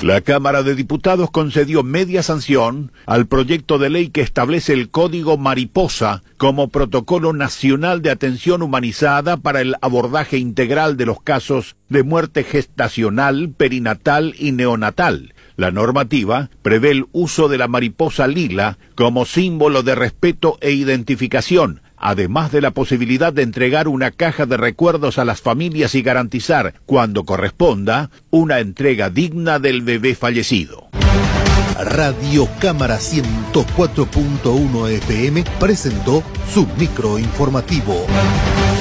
La Cámara de Diputados concedió media sanción al proyecto de ley que establece el Código Mariposa como protocolo nacional de atención humanizada para el abordaje integral de los casos de muerte gestacional, perinatal y neonatal. La normativa prevé el uso de la mariposa lila como símbolo de respeto e identificación, además de la posibilidad de entregar una caja de recuerdos a las familias y garantizar, cuando corresponda, una entrega digna del bebé fallecido. Radio Cámara 104.1 FM presentó su micro informativo.